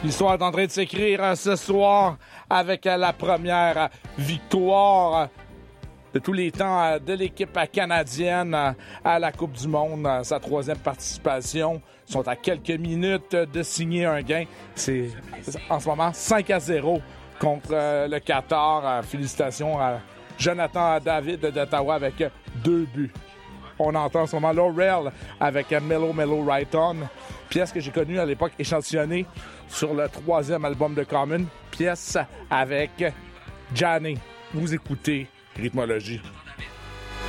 L'histoire est en train de s'écrire ce soir avec la première victoire de tous les temps de l'équipe canadienne à la Coupe du Monde. Sa troisième participation. Ils sont à quelques minutes de signer un gain. C'est en ce moment 5-0 contre le Qatar. Félicitations à Jonathan David d'Ottawa avec 2 buts. On entend en ce moment Laurel avec Mellow Mellow Right On, pièce que j'ai connue à l'époque échantillonnée sur le 3e album de Common, pièce avec Johnny. Vous écoutez Rythmologie.